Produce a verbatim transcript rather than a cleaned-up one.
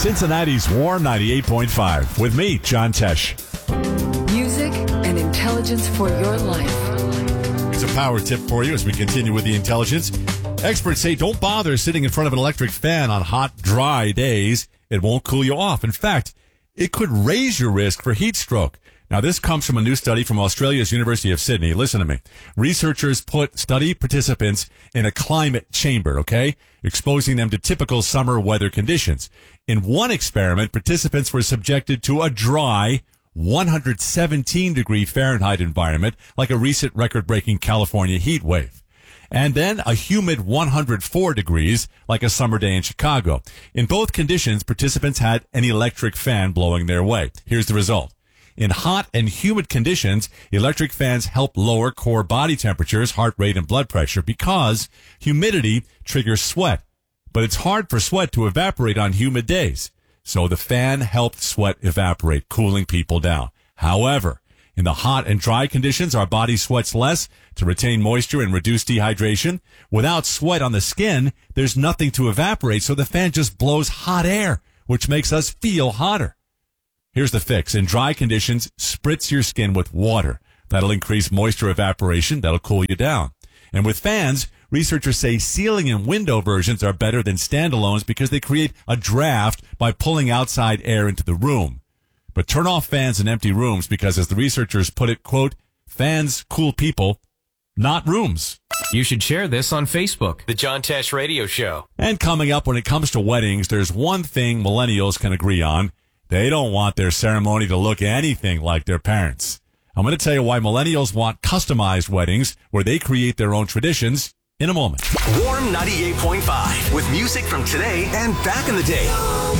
Cincinnati's Warm ninety-eight point five with me, John Tesh. Music and intelligence for your life. It's a power tip for you as we continue with the intelligence. Experts say don't bother sitting in front of an electric fan on hot, dry days. It won't cool you off. In fact, it could raise your risk for heat stroke. Now, this comes from a new study from Australia's University of Sydney. Listen to me. Researchers put study participants in a climate chamber, okay, exposing them to typical summer weather conditions. In one experiment, participants were subjected to a dry one hundred seventeen degree Fahrenheit environment, like a recent record-breaking California heat wave. And then a humid one hundred four degrees, like a summer day in Chicago. In both conditions, participants had an electric fan blowing their way. Here's the result. In hot and humid conditions, electric fans help lower core body temperatures, heart rate, and blood pressure because humidity triggers sweat. But it's hard for sweat to evaporate on humid days. So the fan helped sweat evaporate, cooling people down. However, in the hot and dry conditions, our body sweats less to retain moisture and reduce dehydration. Without sweat on the skin, there's nothing to evaporate, so the fan just blows hot air, which makes us feel hotter. Here's the fix. In dry conditions, spritz your skin with water. That'll increase moisture evaporation. That'll cool you down. And with fans, researchers say ceiling and window versions are better than standalones because they create a draft by pulling outside air into the room. But turn off fans in empty rooms because, as the researchers put it, quote, fans cool people, not rooms. You should share this on Facebook. The John Tesh Radio Show. And coming up, when it comes to weddings, there's one thing millennials can agree on. They don't want their ceremony to look anything like their parents. I'm going to tell you why millennials want customized weddings where they create their own traditions in a moment. Warm ninety-eight point five with music from today and back in the day.